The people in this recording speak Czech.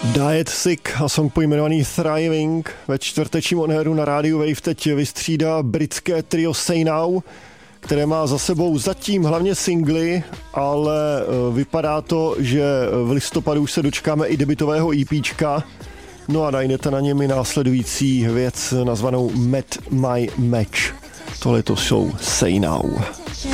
Diet Sick a song pojmenovaný Thriving ve čtvrtečním onheru na rádiu Wave teď vystřídá britské trio Say Now, které má za sebou zatím hlavně singly, ale vypadá to, že v listopadu už se dočkáme i debutového EPčka. No a najdete na něm i následující věc nazvanou Met My Match. Tohle to jsou Say Now.